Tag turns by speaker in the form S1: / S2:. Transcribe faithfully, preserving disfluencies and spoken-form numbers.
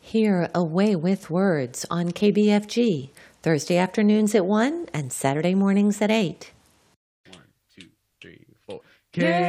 S1: Hear A Way with Words on K B F G, Thursday afternoons at one and Saturday mornings at eight.
S2: One, two, three, four.
S3: K